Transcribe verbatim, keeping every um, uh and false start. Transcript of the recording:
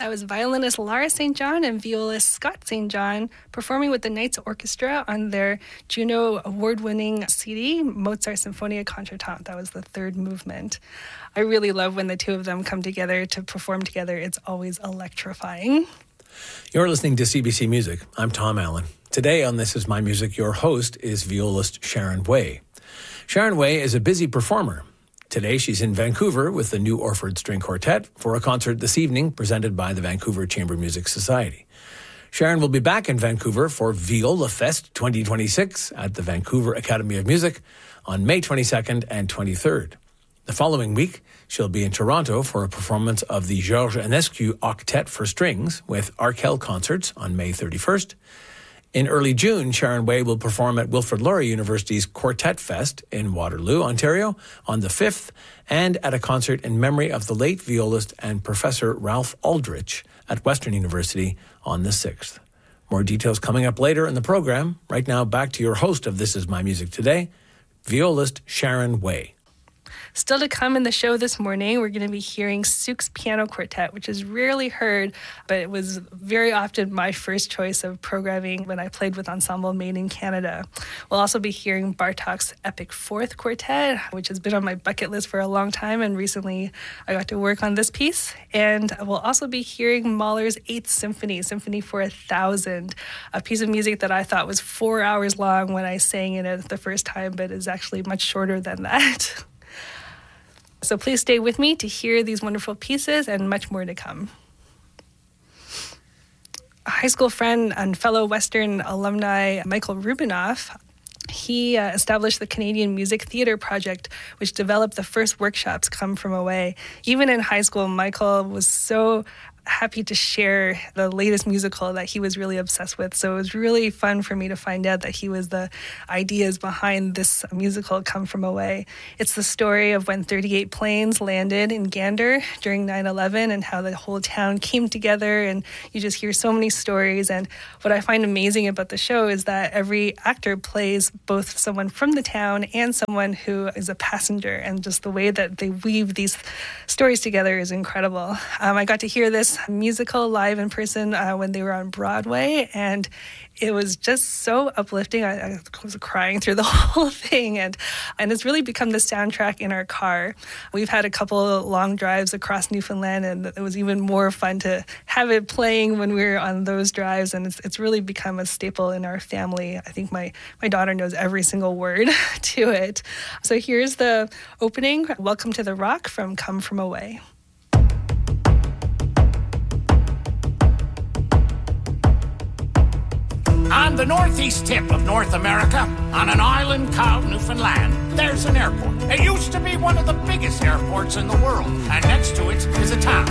That was violinist Lara Saint John and violist Scott Saint John performing with the Knights Orchestra on their Juno award-winning C D, Mozart Sinfonia Contretemps. That was the third movement. I really love when the two of them come together to perform together. It's always electrifying. You're listening to C B C Music. I'm Tom Allen. Today on This Is My Music, your host is violist Sharon Way. Sharon Way is a busy performer. Today, she's in Vancouver with the New Orford String Quartet for a concert this evening presented by the Vancouver Chamber Music Society. Sharon will be back in Vancouver for Viola Fest twenty twenty-six at the Vancouver Academy of Music on May twenty-second and twenty-third. The following week, she'll be in Toronto for a performance of the Georges Enescu Octet for Strings with Arkell Concerts on May thirty-first. In early June, Sharon Way will perform at Wilfrid Laurier University's Quartet Fest in Waterloo, Ontario on the fifth, and at a concert in memory of the late violist and professor Ralph Aldrich at Western University on the sixth. More details coming up later in the program. Right now, back to your host of This Is My Music Today, violist Sharon Way. Still to come in the show this morning, we're going to be hearing Suk's Piano Quartet, which is rarely heard, but it was very often my first choice of programming when I played with Ensemble Made in Canada. We'll also be hearing Bartók's Epic Fourth Quartet, which has been on my bucket list for a long time, and recently I got to work on this piece. And we'll also be hearing Mahler's Eighth Symphony, Symphony for a Thousand, a piece of music that I thought was four hours long when I sang it the first time, but is actually much shorter than that. So please stay with me to hear these wonderful pieces and much more to come. A high school friend and fellow Western alumni, Michael Rubinoff, he uh, established the Canadian Music Theatre Project, which developed the first workshops Come From Away. Even in high school, Michael was so happy to share the latest musical that he was really obsessed with. So it was really fun for me to find out that he was the ideas behind this musical Come From Away. It's the story of when thirty-eight planes landed in Gander during nine eleven and how the whole town came together, and you just hear so many stories. And what I find amazing about the show is that every actor plays both someone from the town and someone who is a passenger, and just the way that they weave these stories together is incredible. Um, I got to hear this musical live in person uh, when they were on Broadway, and it was just so uplifting. I, I was crying through the whole thing, and and it's really become the soundtrack in our car. We've had a couple long drives across Newfoundland, and it was even more fun to have it playing when we were on those drives, and it's it's really become a staple in our family. I think my, my daughter knows every single word to it. So here's the opening, Welcome to the Rock from Come From Away. On the northeast tip of North America, on an island called Newfoundland, there's an airport. It used to be one of the biggest airports in the world, and next to it is a town.